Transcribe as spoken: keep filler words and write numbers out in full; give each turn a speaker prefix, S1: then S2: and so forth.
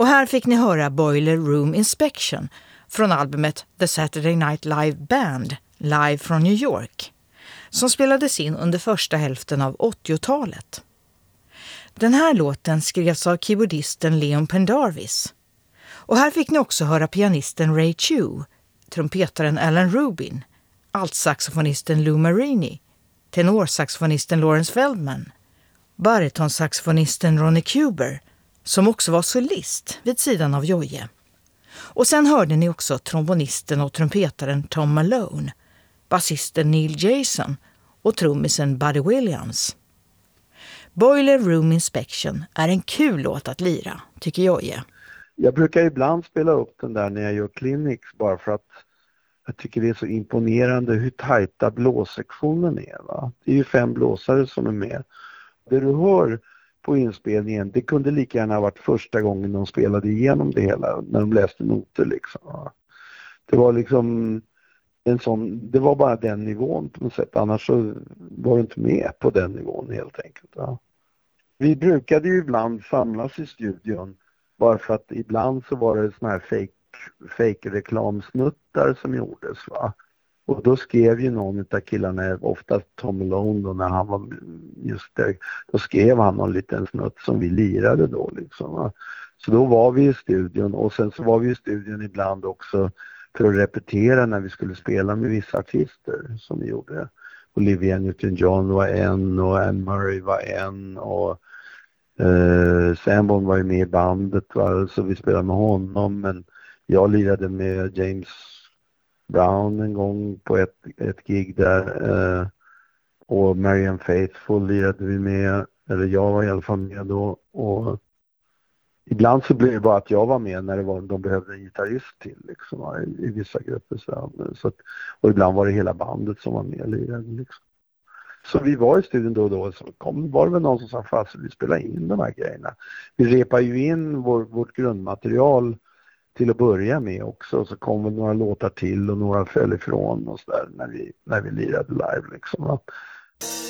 S1: Och här fick ni höra Boiler Room Inspection från albumet The Saturday Night Live Band, Live från New York, som spelades in under första hälften av åttiotalet. Den här låten skrevs av keyboardisten Leon Pendarvis. Och här fick ni också höra pianisten Ray Chu, trumpetaren Alan Rubin, altsaxofonisten Lou Marini, tenorsaxofonisten Lawrence Feldman, baritonsaxofonisten Ronnie Cuber, som också var solist vid sidan av Joje. Och sen hörde ni också trombonisten och trumpetaren Tom Malone, basisten Neil Jason och trummisen Buddy Williams. Boiler Room Inspection är en kul låt att lira, tycker Joje.
S2: Jag brukar ibland spela upp den där när jag gör clinics bara för att jag tycker det är så imponerande hur tajta blåssektionen är. Va? Det är ju fem blåsare som är med. Det du hör på inspelningen, det kunde lika gärna ha varit första gången de spelade igenom det hela, när de läste noter liksom. Va? Det var liksom en sån, det var bara den nivån på något sätt, annars så var det inte med på den nivån helt enkelt. Va? Vi brukade ju ibland samlas i studion bara för att ibland så var det såna här fake, fake reklamsnuttar som gjordes, va. Och då skrev ju någon av killarna, ofta Tom Malone då, när han var just där, då skrev han någon liten snutt som vi lirade då liksom, va. Så då var vi i studion, och sen så var vi i studion ibland också för att repetera när vi skulle spela med vissa artister som vi gjorde. Olivia Newton-John var en och Anne Murray var en och Uh, Sanborn var ju med i bandet, va? Så vi spelade med honom, men jag lirade med James Brown en gång på ett, ett gig där, uh, och Marianne Faithfull lirade vi med, eller jag var i alla fall med då, och ibland så blev det bara att jag var med när det var, de behövde en gitarrist till liksom, va? I, i vissa grupper så, så att, och ibland var det hela bandet som var med och lirade liksom. Så vi var i studion då och då, så kom, var det väl någon som sa fast att vi spelar in de här grejerna. Vi repar ju in vår, vårt grundmaterial till att börja med också, så kom väl några låtar till och några föll ifrån oss där när vi, när vi lirade live liksom.